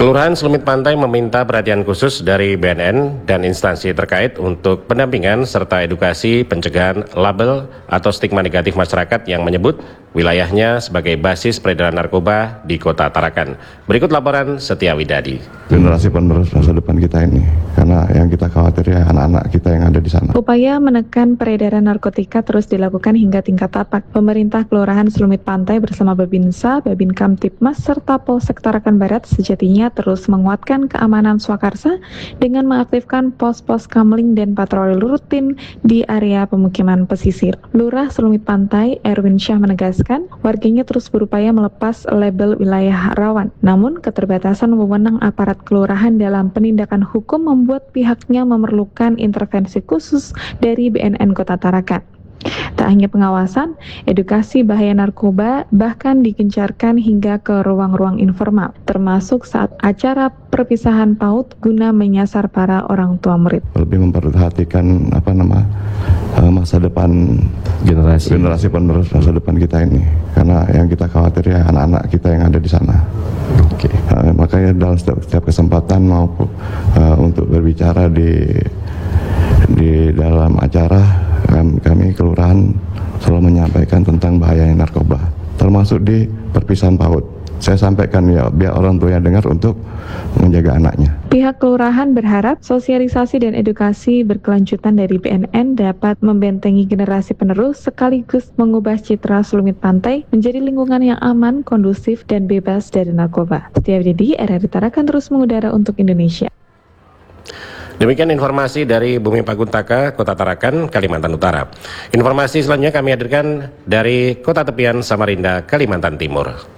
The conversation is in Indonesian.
Kelurahan Selumit Pantai meminta perhatian khusus dari BNN dan instansi terkait untuk pendampingan serta edukasi pencegahan label atau stigma negatif masyarakat yang menyebut wilayahnya sebagai basis peredaran narkoba di Kota Tarakan. Berikut laporan Setia Widadi. Generasi penerus masa depan kita ini, karena yang kita khawatir ya anak-anak kita yang ada di sana. Upaya menekan peredaran narkotika terus dilakukan hingga tingkat tapak. Pemerintah Kelurahan Selumit Pantai bersama Babinsa, Babin Kamtipmas, serta Polsek Tarakan Barat sejatinya terus menguatkan keamanan swakarsa dengan mengaktifkan pos-pos kamling dan patroli rutin di area pemukiman pesisir. Lurah Selumit Pantai, Erwin Syah menegaskan, warganya terus berupaya melepas label wilayah rawan. Namun, keterbatasan wewenang aparat kelurahan dalam penindakan hukum membuat pihaknya memerlukan intervensi khusus dari BNN Kota Tarakan. Tak hanya pengawasan, edukasi bahaya narkoba bahkan digencarkan hingga ke ruang-ruang informal, termasuk saat acara perpisahan PAUD guna menyasar para orang tua murid. Lebih memperhatikan masa depan generasi penerus masa depan kita ini, karena yang kita khawatir ya anak-anak kita yang ada di sana. Makanya dalam setiap kesempatan maupun untuk berbicara di dalam acara, kami kelurahan selalu menyampaikan tentang bahayanya narkoba, termasuk di perpisahan PAUD. Saya sampaikan ya biar orang tua yang dengar untuk menjaga anaknya. Pihak kelurahan berharap sosialisasi dan edukasi berkelanjutan dari BNN dapat membentengi generasi penerus sekaligus mengubah citra Selumit Pantai menjadi lingkungan yang aman, kondusif, dan bebas dari narkoba. Setia Widadi, RRI Tarakan terus mengudara untuk Indonesia. Demikian informasi dari Bumi Paguntaka, Kota Tarakan, Kalimantan Utara. Informasi selanjutnya kami hadirkan dari Kota Tepian, Samarinda, Kalimantan Timur.